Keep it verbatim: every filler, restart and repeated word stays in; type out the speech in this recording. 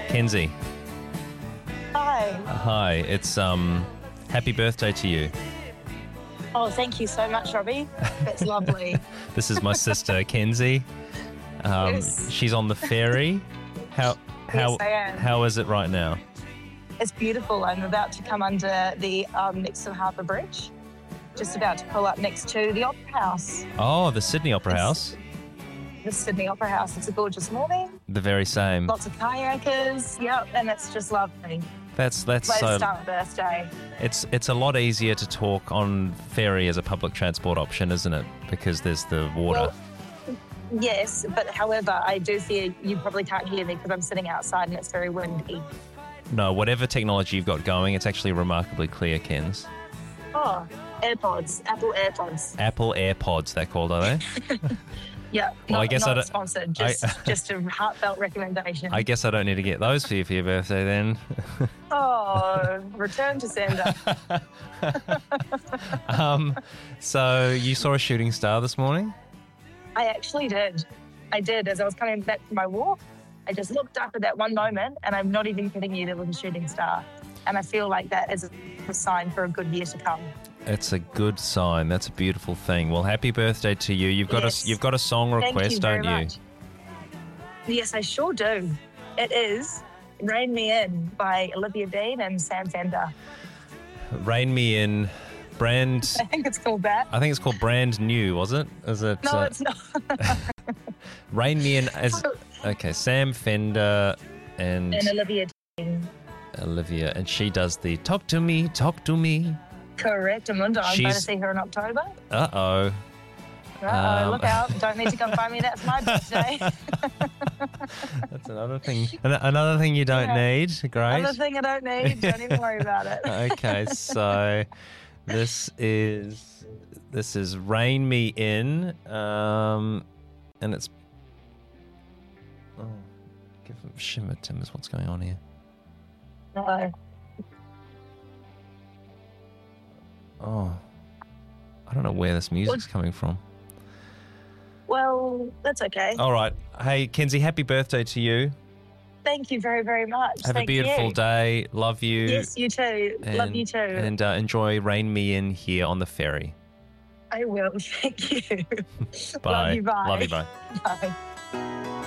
Kenzie. Hi. Hi. It's um, happy birthday to you. Oh, thank you so much, Robbie. That's lovely. This is my sister, Kenzie. Um, Yes. She's on the ferry. How how Yes, I am. how is it right now? It's beautiful. I'm about to come under the um, Nixon Harbour Bridge. Just about to pull up next to the Opera House, Oh, the Sydney Opera It's- House. the Sydney Opera House. It's a gorgeous morning. The very same. Lots of kayakers. Yep, and it's just lovely. That's that's Let's so. start birthday. It's it's a lot easier to talk on ferry as a public transport option, isn't it? Because there's the water. Well, yes, but however, I do fear you probably can't hear me because I'm sitting outside and it's very windy. No, whatever technology you've got going, it's actually remarkably clear, Kens. Oh, AirPods, Apple AirPods. Apple AirPods, they're called, are they? Yeah, Well, not, I guess I not don't- sponsored, just, I- just a heartfelt recommendation. I guess I don't need to get those for you for your birthday then. Oh, return to sender. um, so you saw a shooting star this morning? I actually did. I did. As I was coming back from my walk, I just looked up at that one moment, and I'm not even kidding you, there was a shooting star. And I feel like that is a sign for a good year to come. It's a good sign. That's a beautiful thing. Well, happy birthday to you. You've got Yes. a you've got a song Thank request, you very don't you? much. Yes, I sure do. It is Rain Me In by Olivia Dean and Sam Fender. Rain Me In, brand. I think it's called that. I think it's called Brand New, was it? Is it? No, uh, it's not. Rain Me In as okay. Sam Fender and And Olivia Dean. Olivia, and she does the "Talk to Me, Talk to Me." Correct, Amanda. I'm going to She's- see her in October. Uh oh. Uh-oh, Um, look out. Don't need to come find me. That's my birthday. That's another thing. an- Another thing you don't Yeah. need. Great. Another thing I don't need. Don't even worry about it. Okay, so this is this is Rain Me In, um, and it's oh, give him shimmer, Timbers. What's going on here? No. Oh, I don't know where this music's coming from. Well, that's okay. All right, hey Kenzie, happy birthday to you. Thank you very, very much. Have Thank a beautiful you. day. Love you. Yes, you too. Love and- you too. And uh, enjoy Rain Me In here on the ferry. I will. Thank you. Bye. Love you. Bye. Love you. Bye. Bye.